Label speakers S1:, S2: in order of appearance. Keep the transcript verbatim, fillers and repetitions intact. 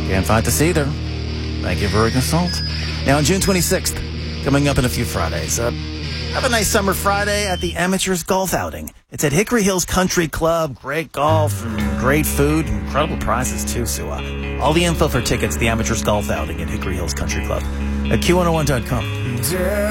S1: Can't fight this either. Thank you for your consult. Now, on June twenty-sixth, coming up in a few Fridays, uh, have a nice summer Friday at the Amateurs Golf Outing. It's at Hickory Hills Country Club. Great golf, and great food, incredible prizes too. So uh, all the info for tickets, the Amateurs Golf Outing at Hickory Hills Country Club at Q one oh one dot com.